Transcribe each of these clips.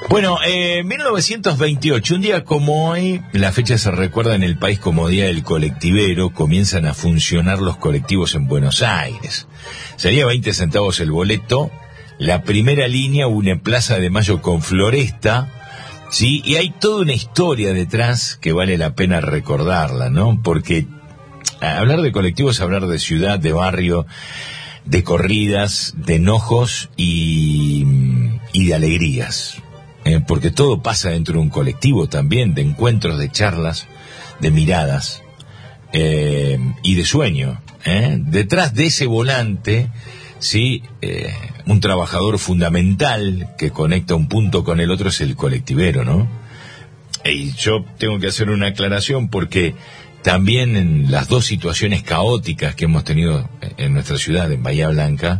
Bueno, 1928, un día como hoy, la fecha se recuerda en el país como Día del Colectivero, comienzan a funcionar los colectivos en Buenos Aires. Sería 20 centavos el boleto, la primera línea une Plaza de Mayo con Floresta, sí, y hay toda una historia detrás que vale la pena recordarla, ¿no? Porque hablar de colectivos es hablar de ciudad, de barrio, de corridas, de enojos y de alegrías. Porque todo pasa dentro de un colectivo también, de encuentros, de charlas, de miradas y de sueño. Detrás de ese volante, sí, un trabajador fundamental que conecta un punto con el otro es el colectivero, ¿no? Y yo tengo que hacer una aclaración porque también en las dos situaciones caóticas que hemos tenido en nuestra ciudad, en Bahía Blanca,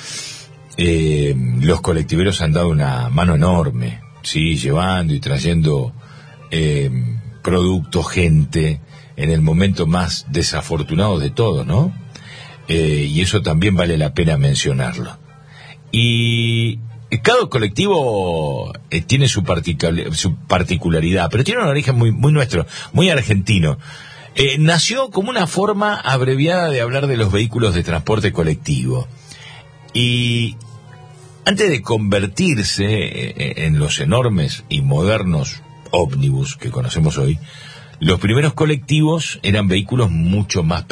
los colectiveros han dado una mano enorme. Sí, llevando y trayendo productos, gente, en el momento más desafortunado de todo, ¿no? Y eso también vale la pena mencionarlo. Y cada colectivo tiene su particularidad, pero tiene un origen muy nuestro, muy argentino. Nació como una forma abreviada de hablar de los vehículos de transporte colectivo. Y antes de convertirse en los enormes y modernos ómnibus que conocemos hoy, los primeros colectivos eran vehículos mucho más pequeños.